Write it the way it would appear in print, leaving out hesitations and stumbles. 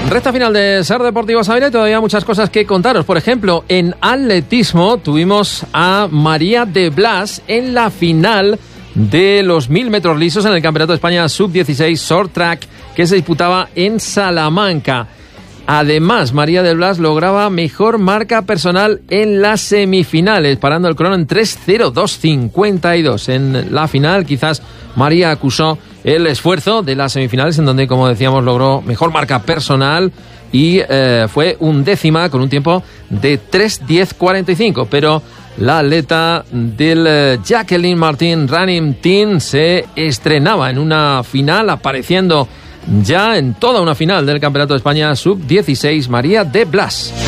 Recta final de Ser Deportivo Ávila y todavía muchas cosas que contaros. Por ejemplo, en atletismo tuvimos a María de Blas en la final de los 1000 metros lisos en el Campeonato de España Sub-16 Short Track que se disputaba en Salamanca. Además, María de Blas lograba mejor marca personal en las semifinales, parando el crono en 3:02:52. En la final, quizás María acusó el esfuerzo de las semifinales, en donde, como decíamos, logró mejor marca personal y fue 1ª con un tiempo de 3:10:45. Pero la atleta del Jacqueline Martin Running Team se estrenaba en una final, apareciendo ya en toda una final del Campeonato de España Sub-16, María de Blas.